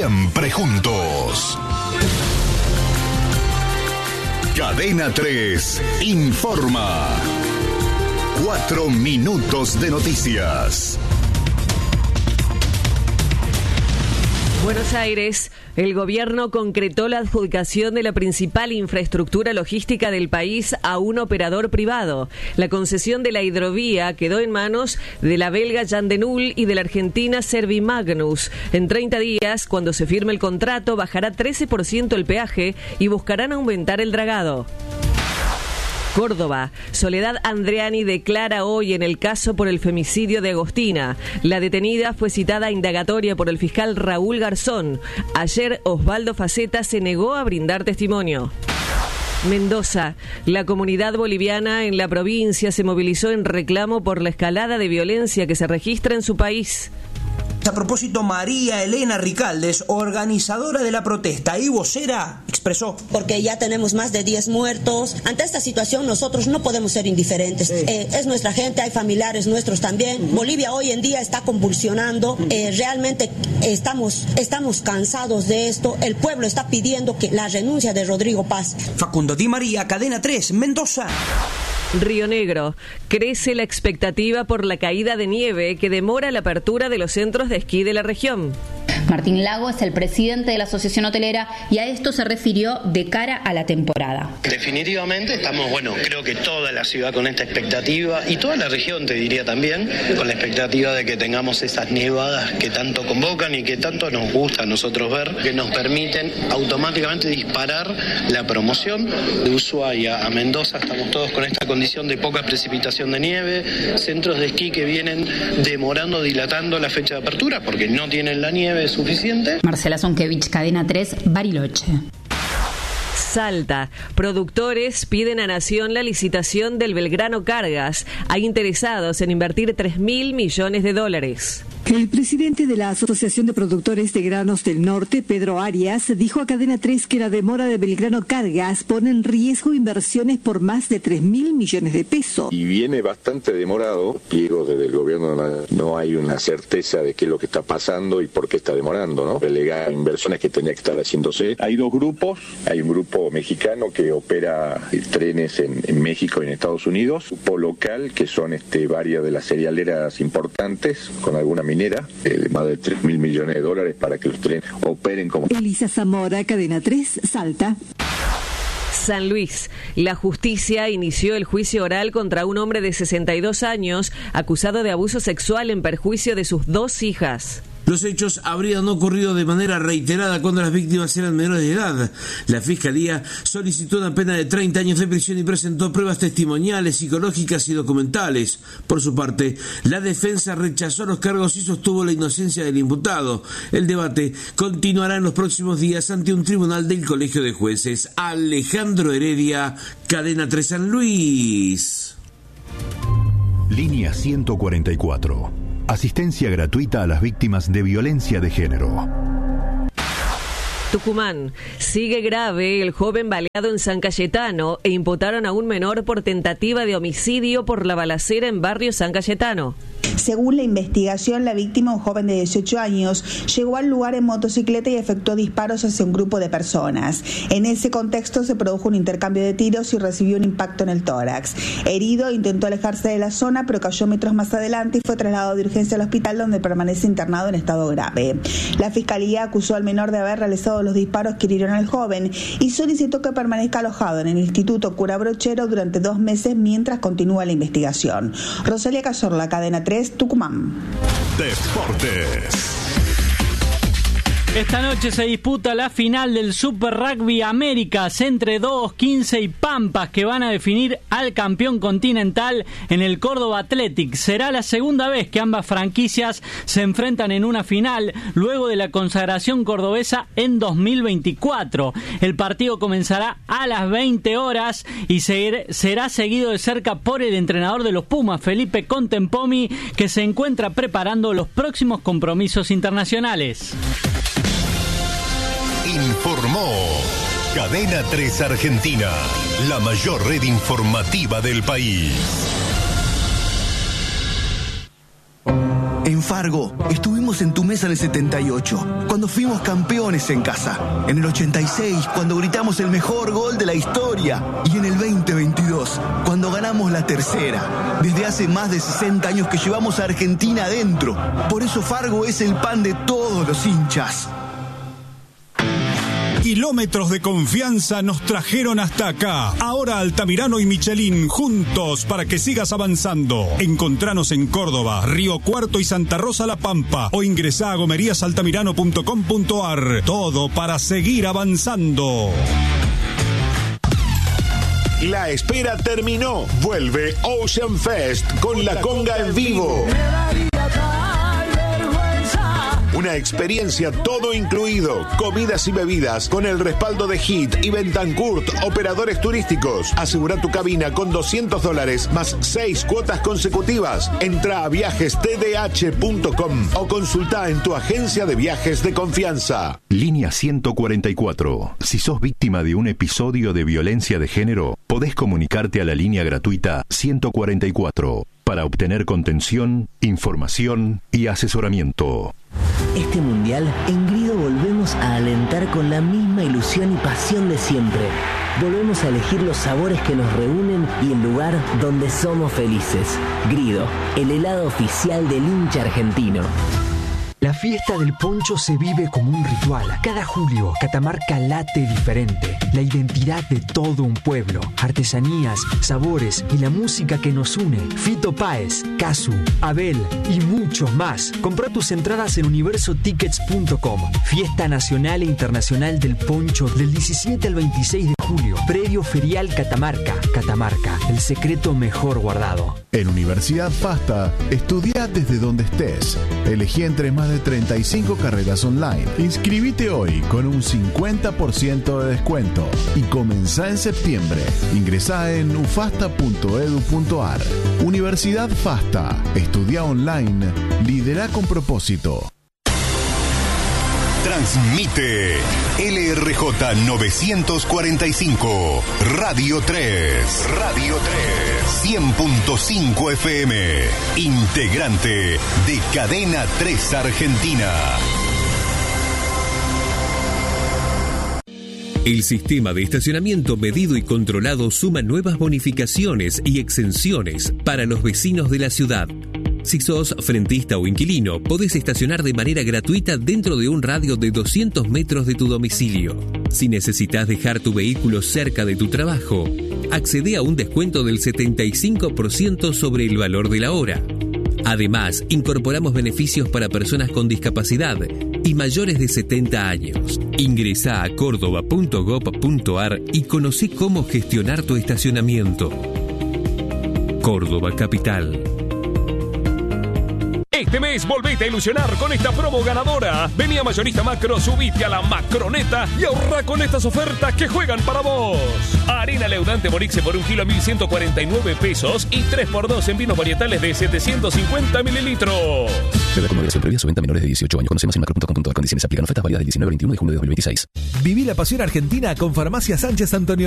siempre juntos. Cadena 3 informa. 4 minutos de noticias. Buenos Aires, el gobierno concretó la adjudicación de la principal infraestructura logística del país a un operador privado. La concesión de la hidrovía quedó en manos de la belga Jan de Nul y de la argentina Servimagnus. En 30 días, cuando se firme el contrato, bajará 13% el peaje y buscarán aumentar el dragado. Córdoba. Soledad Andreani declara hoy en el caso por el femicidio de Agostina. La detenida fue citada a indagatoria por el fiscal Raúl Garzón. Ayer Osvaldo Faceta se negó a brindar testimonio. Mendoza. La comunidad boliviana en la provincia se movilizó en reclamo por la escalada de violencia que se registra en su país. A propósito, María Elena Ricaldes, organizadora de la protesta y vocera, expresó: porque ya tenemos más de 10 muertos. Ante esta situación nosotros no podemos ser indiferentes. Es nuestra gente, hay familiares nuestros también. Bolivia hoy en día está convulsionando. Realmente estamos cansados de esto. El pueblo está pidiendo que la renuncia de Rodrigo Paz. Facundo Di María, Cadena 3, Mendoza. Río Negro. Crece la expectativa por la caída de nieve que demora la apertura de los centros de esquí de la región. Martín Lago es el presidente de la Asociación Hotelera y a esto se refirió de cara a la temporada. Definitivamente estamos, creo que toda la ciudad con esta expectativa y toda la región, te diría también, con la expectativa de que tengamos esas nevadas que tanto convocan y que tanto nos gusta a nosotros ver, que nos permiten automáticamente disparar la promoción de Ushuaia a Mendoza. Estamos todos con esta condición de poca precipitación de nieve, centros de esquí que vienen demorando, dilatando la fecha de apertura porque no tienen la nieve suficiente. Marcela Zonkevich, Cadena 3, Bariloche. Salta. Productores piden a Nación la licitación del Belgrano Cargas. Hay interesados en invertir $3.000 millones. El presidente de la Asociación de Productores de Granos del Norte, Pedro Arias, dijo a Cadena 3 que la demora de Belgrano Cargas pone en riesgo inversiones por más de $3.000 millones. Y viene bastante demorado. Digo, desde el gobierno no hay una certeza de qué es lo que está pasando y por qué está demorando, ¿no? Relegar inversiones que tenía que estar haciéndose. Hay dos grupos. Hay un grupo mexicano que opera trenes en México y en Estados Unidos. Un grupo local que son varias de las cerealeras importantes con alguna minera, de más de $3.000 millones para que los trenes operen como... Elisa Zamora, Cadena 3, Salta. San Luis. La justicia inició el juicio oral contra un hombre de 62 años acusado de abuso sexual en perjuicio de sus 2 hijas. Los hechos habrían ocurrido de manera reiterada cuando las víctimas eran menores de edad. La Fiscalía solicitó una pena de 30 años de prisión y presentó pruebas testimoniales, psicológicas y documentales. Por su parte, la defensa rechazó los cargos y sostuvo la inocencia del imputado. El debate continuará en los próximos días ante un tribunal del Colegio de Jueces. Alejandro Heredia, Cadena 3 San Luis. Línea 144. Asistencia gratuita a las víctimas de violencia de género. Tucumán. Sigue grave el joven baleado en San Cayetano e imputaron a un menor por tentativa de homicidio por la balacera en barrio San Cayetano. Según la investigación, la víctima, un joven de 18 años, llegó al lugar en motocicleta y efectuó disparos hacia un grupo de personas. En ese contexto se produjo un intercambio de tiros y recibió un impacto en el tórax. Herido, intentó alejarse de la zona, pero cayó metros más adelante y fue trasladado de urgencia al hospital, donde permanece internado en estado grave. La Fiscalía acusó al menor de haber realizado los disparos que hirieron al joven y solicitó que permanezca alojado en el Instituto Cura Brochero durante 2 meses mientras continúa la investigación. Rosalia Cazorla, Cadena 3, Tucumán. Deportes. Esta noche se disputa la final del Super Rugby Américas entre 2-15 y Pampas, que van a definir al campeón continental en el Córdoba Athletic. Será la segunda vez que ambas franquicias se enfrentan en una final luego de la consagración cordobesa en 2024. El partido comenzará a las 20 horas y será seguido de cerca por el entrenador de los Pumas, Felipe Contempomi, que se encuentra preparando los próximos compromisos internacionales. Informó Cadena 3 Argentina, la mayor red informativa del país. En Fargo, estuvimos en tu mesa en el 78, cuando fuimos campeones en casa. En el 86, cuando gritamos el mejor gol de la historia. Y en el 2022, cuando ganamos la tercera. Desde hace más de 60 años que llevamos a Argentina adentro. Por eso Fargo es el pan de todos los hinchas. Kilómetros de confianza nos trajeron hasta acá. Ahora Altamirano y Michelin juntos para que sigas avanzando. Encontranos en Córdoba, Río Cuarto y Santa Rosa La Pampa o ingresá a gomeriasaltamirano.com.ar. Todo para seguir avanzando. La espera terminó. Vuelve Ocean Fest con la conga en vivo. Una experiencia todo incluido, comidas y bebidas con el respaldo de HIT y Bentancourt, operadores turísticos. Asegura tu cabina con $200 más 6 cuotas consecutivas. Entra a viajestdh.com o consulta en tu agencia de viajes de confianza. Línea 144. Si sos víctima de un episodio de violencia de género, podés comunicarte a la línea gratuita 144 para obtener contención, información y asesoramiento. Este mundial, en Grido volvemos a alentar con la misma ilusión y pasión de siempre. Volvemos a elegir los sabores que nos reúnen y el lugar donde somos felices. Grido, el helado oficial del hincha argentino. La fiesta del poncho se vive como un ritual. Cada julio, Catamarca late diferente. La identidad de todo un pueblo, artesanías, sabores y la música que nos une. Fito Páez, Casu, Abel y muchos más. Comprá tus entradas en universotickets.com. Fiesta Nacional e Internacional del Poncho del 17 al 26 de julio. Predio Ferial Catamarca. Catamarca, el secreto mejor guardado. En Universidad FASTA, estudia desde donde estés. Elegí entre más de 35 carreras online. Inscribite hoy con un 50% de descuento y comenzá en septiembre. Ingresá en ufasta.edu.ar. Universidad FASTA. Estudia online. Lidera con propósito. Transmite LRJ 945, Radio 3, Radio 3, 100.5 FM, integrante de Cadena 3 Argentina. El sistema de estacionamiento medido y controlado suma nuevas bonificaciones y exenciones para los vecinos de la ciudad. Si sos frentista o inquilino, podés estacionar de manera gratuita dentro de un radio de 200 metros de tu domicilio. Si necesitas dejar tu vehículo cerca de tu trabajo, accede a un descuento del 75% sobre el valor de la hora. Además, incorporamos beneficios para personas con discapacidad y mayores de 70 años. Ingresá a córdoba.gov.ar y conocé cómo gestionar tu estacionamiento. Córdoba Capital. Este mes volvete a ilusionar con esta promo ganadora. Vení a Mayorista Macro, subite a la Macroneta y ahorra con estas ofertas que juegan para vos. Harina leudante Morixe por 1 kilo 1.149 pesos y 3x2 en vinos varietales de 750 mililitros. Bebé con moderación previa, su venta a menores de 18 años. Conoce más en macro.com.ar. Condiciones aplican. Ofertas válidas del 19 al 21 de junio de 2026. Viví la pasión argentina con Farmacia Sánchez Antonio.